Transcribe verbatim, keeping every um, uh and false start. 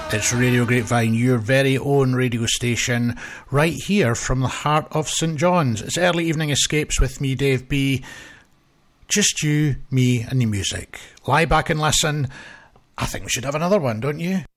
It's Radio Grapevine, your very own radio station, right here from the heart of St John's. It's Early Evening Escapes with me, Dave B. Just you, me and the music. Lie back and listen. I think we should have another one, don't you?